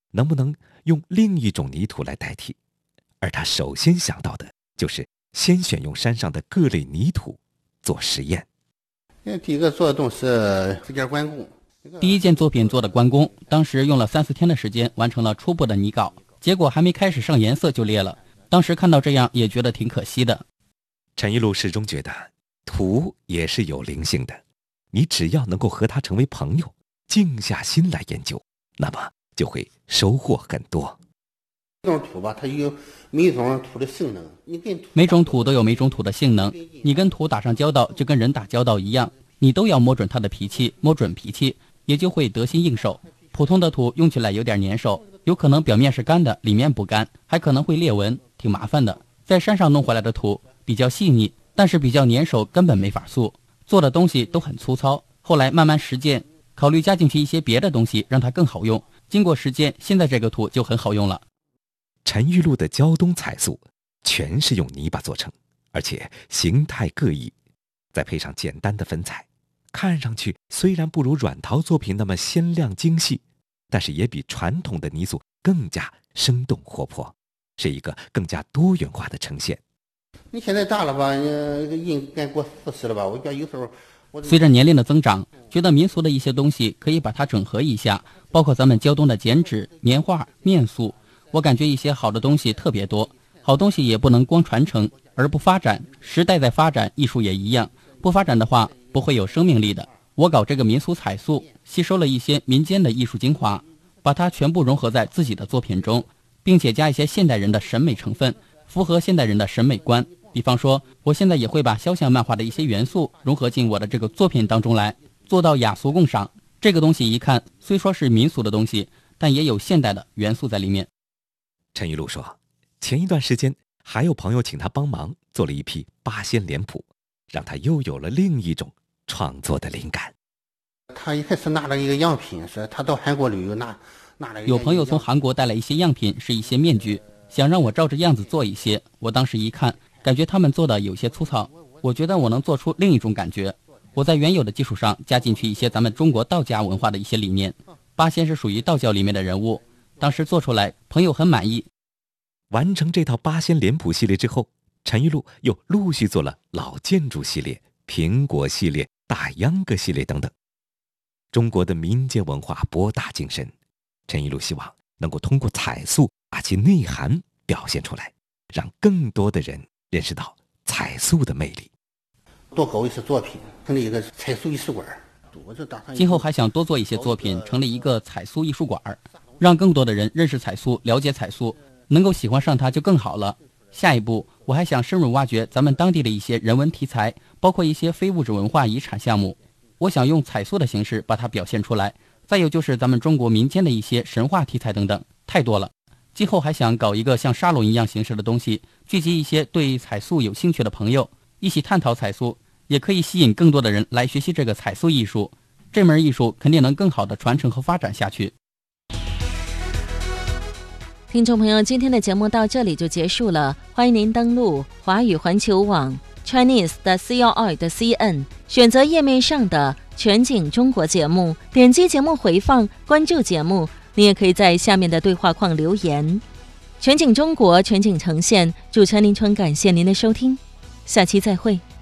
能不能用另一种泥土来代替，而他首先想到的就是先选用山上的各类泥土做实验。 第一个做的东西是件关公。 第一件作品做的关公，当时用了3-4天的时间完成了初步的泥稿，结果还没开始上颜色就裂了。当时看到这样也觉得挺可惜的。 陈一路始终觉得土也是有灵性的，你只要能够和它成为朋友，静下心来研究，那么就会收获很多。 这种土吧，它有每种土的性能， 每种土都有每种土的性能，你跟土打上交道就跟人打交道一样，你都要摸准它的脾气，摸准脾气也就会得心应手。普通的土用起来有点粘手，有可能表面是干的，里面不干，还可能会裂纹，挺麻烦的。在山上弄回来的土比较细腻，但是比较粘手，根本没法塑，做的东西都很粗糙。后来慢慢实践，考虑加进去一些别的东西让它更好用，经过实践，现在这个土就很好用了。 陈玉露的胶东彩塑全是用泥巴做成，而且形态各异，再配上简单的粉彩，看上去虽然不如软陶作品那么鲜亮精细，但是也比传统的泥塑更加生动活泼，是一个更加多元化的呈现。 你现在大了吧，应该过40了吧？我觉得有时候随着年龄的增长，觉得民俗的一些东西可以把它整合一下，包括咱们胶东的剪纸、年画、面塑。我感觉一些好的东西特别多，好东西也不能光传承而不发展，时代在发展，艺术也一样，不发展的话不会有生命力的。我搞这个民俗彩塑，吸收了一些民间的艺术精华，把它全部融合在自己的作品中，并且加一些现代人的审美成分，符合现代人的审美观。比方说，我现在也会把肖像漫画的一些元素融合进我的这个作品当中来，做到雅俗共赏。这个东西一看虽说是民俗的东西，但也有现代的元素在里面。 陈玉露说，前一段时间还有朋友请他帮忙做了一批八仙脸谱，让他又有了另一种创作的灵感。 他一开始拿了一个样品，是他到韩国旅游拿了有朋友从韩国带来一些样品，是一些面具，想让我照着样子做一些。我当时一看，感觉他们做的有些粗糙，我觉得我能做出另一种感觉。我在原有的基础上加进去一些咱们中国道家文化的一些理念。八仙是属于道教里面的人物，当时做出来朋友很满意。 完成这套八仙脸谱系列之后，陈玉露又陆续做了老建筑系列、苹果系列、大秧歌系列等等。中国的民间文化博大精深，陈玉露希望能够通过彩塑把其内涵表现出来，让更多的人认识到彩塑的魅力。 多搞一些作品，成立一个彩塑艺术馆。 今后还想多做一些作品，成立一个彩塑艺术馆，让更多的人认识彩塑，了解彩塑，能够喜欢上它就更好了。下一步我还想深入挖掘咱们当地的一些人文题材，包括一些非物质文化遗产项目，我想用彩塑的形式把它表现出来。再有就是咱们中国民间的一些神话题材等等，太多了。今后还想搞一个像沙龙一样形式的东西，聚集一些对彩塑有兴趣的朋友，一起探讨彩塑，也可以吸引更多的人来学习这个彩塑艺术。这门艺术肯定能更好的传承和发展下去。 听众朋友，今天的节目到这里就结束了，欢迎您登录华语环球网 Chinese.CRI.CN， 选择页面上的全景中国节目，点击节目回放，关注节目。你也可以在下面的对话框留言。全景中国，全景呈现，主持人林春感谢您的收听，下期再会。